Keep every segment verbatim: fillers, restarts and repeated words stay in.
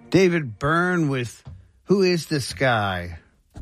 David Byrne with Who Is This Guy?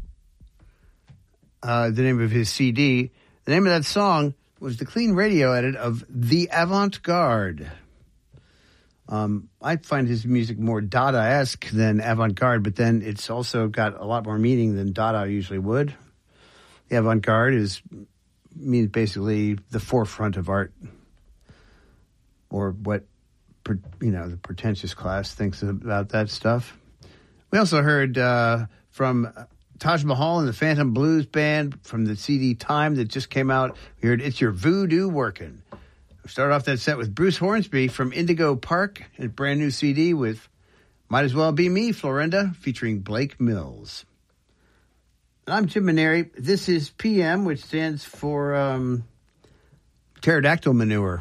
Uh, the name of his C D. The name of that song was the clean radio edit of The Avant-Garde. Um, I find his music more Dada-esque than avant-garde, but then it's also got a lot more meaning than Dada usually would. The avant-garde is means basically the forefront of art, or what, you know, the pretentious class thinks about that stuff. We also heard uh, from Taj Mahal and the Phantom Blues Band from the C D Time that just came out. We heard It's Your Voodoo Workin'. We started off that set with Bruce Hornsby from Indigo Park, a brand new C D with Might As Well Be Me, Florinda, featuring Blake Mills. And I'm Jim Maneri. This is P M, which stands for um, pterodactyl manure.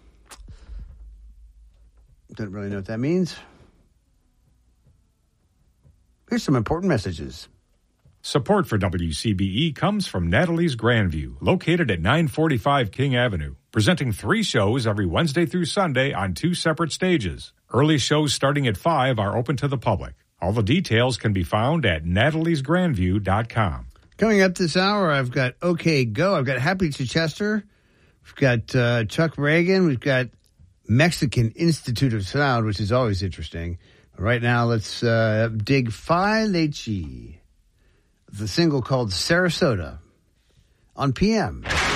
Don't really know what that means. Here's some important messages. Support for W C B E comes from Natalie's Grandview, located at nine forty-five King Avenue, presenting three shows every Wednesday through Sunday on two separate stages. Early shows starting at five are open to the public. All the details can be found at natalies grandview dot com. Coming up this hour, I've got OK Go. I've got Happy Chichester. We've got uh, Chuck Reagan. We've got Mexican Institute of Sound, which is always interesting. Right now, let's uh, dig Phi Leche, the single called Sarasota on P M.